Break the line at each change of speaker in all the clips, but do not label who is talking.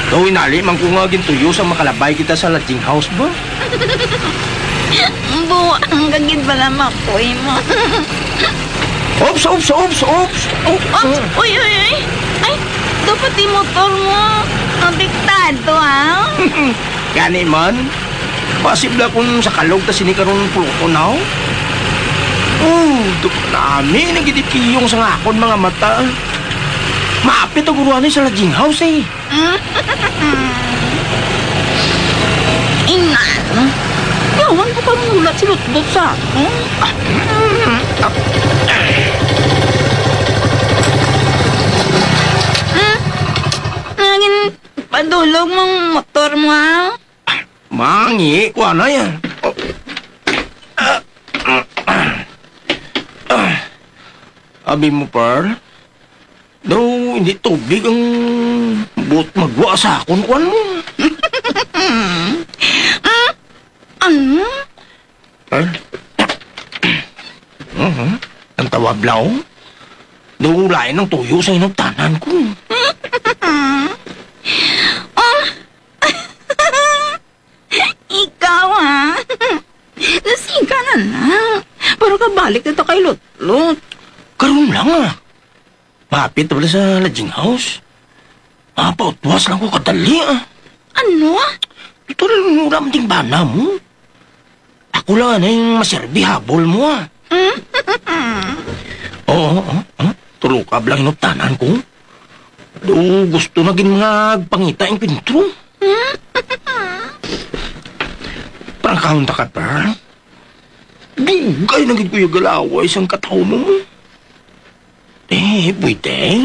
Daw inali, man ko nga gintuyo sa makalabay kita sa lodging house ba?
Buwang gagid ba na makoy mo?
Ops, ops, ops, ops! Oh,
Uy, uy, uy! Ay, dapat yung motor mo. Mabiktado, ha?
Gani man. Pasibla kung sa kalog ta sinikaroon puluto na. Nami, nagidikiyong sa ngakon mga mata. Maapit ang guruan sa lodging house eh.
Inan. Yawan ko kang mulat silot-dot sa akin. Naging padulog mong motor mo, ha?
Mangi, kuha na yan. Abi mo, Pearl. Daw, hindi tubig ang buot magwa sa akon, kuhan mo.
Ano?
Pearl? Ang tawablaw. Daw, lain ng tuyo sa inugtanan ko.
Ikaw, ha? Lasing ka na lang. Para ka balik na to kay Lot-Lot.
Karoon lang Mapit wala sa lodging house. Pautwas lang ko kadali
Ano?
Ito rin yung ramding bana mo. Ako lang na yung maserbi habol mo Oo, tulukab lang inuptanan ko. Do gusto na gin mga pangita yung pintro. Parang kaunta ka pa. Dugay na gid ko yung galaway isang kataw mo. Pwede.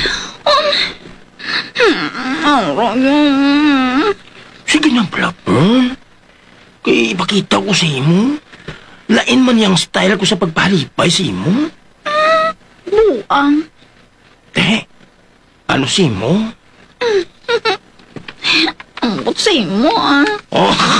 Sige na pala, Pearl. Kaya ipakita ko sa imo. Lain man yung style ko sa pagpalipay sa imo.
Buang.
Ano sa imo?
Ang bot sa imo, ah.
Oh,